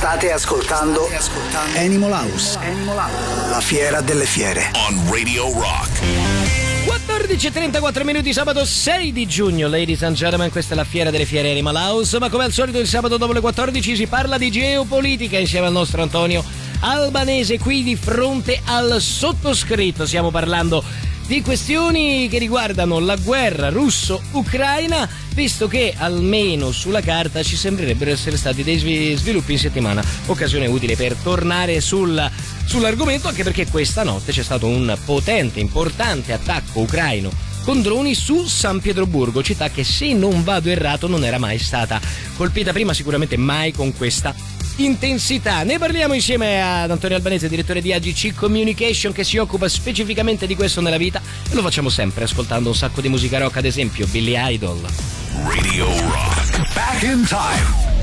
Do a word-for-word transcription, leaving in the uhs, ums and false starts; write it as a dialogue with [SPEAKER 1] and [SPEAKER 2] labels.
[SPEAKER 1] State ascoltando Animal House, Animal House, la fiera delle fiere.
[SPEAKER 2] On Radio Rock.
[SPEAKER 3] quattordici e trentaquattro minuti, sabato sei di giugno, ladies and gentlemen, questa è la fiera delle fiere Animal House, ma come al solito il sabato dopo le quattordici si parla di geopolitica insieme al nostro Antonio Albanese qui di fronte al sottoscritto. Stiamo parlando di questioni che riguardano la guerra russo-ucraina, visto che almeno sulla carta ci sembrerebbero essere stati dei sviluppi in settimana, occasione utile per tornare sul, sull'argomento, anche perché questa notte c'è stato un potente, importante attacco ucraino con droni su San Pietroburgo, città che, se non vado errato, non era mai stata colpita prima, sicuramente mai con questa intensità. Ne parliamo insieme ad Antonio Albanese, direttore di A G C Communication, che si occupa specificamente di questo nella vita, e lo facciamo sempre ascoltando un sacco di musica rock, ad esempio Billy Idol.
[SPEAKER 2] Radio Rock. Back in time.